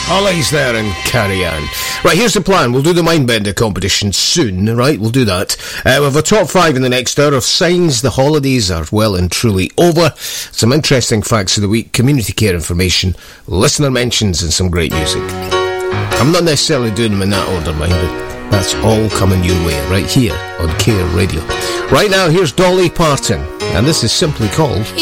Ollie's there and Carry On. Right, here's the plan. We'll do the Mindbender competition soon, right? We'll do that. We have a top 5 in the next hour of signs the holidays are well and truly over. Some interesting facts of the week, community care information, listener mentions and some great music. I'm not necessarily doing them in that order, mind, but that's all coming your way right here on Care Radio. Right now, here's Dolly Parton, and this is simply called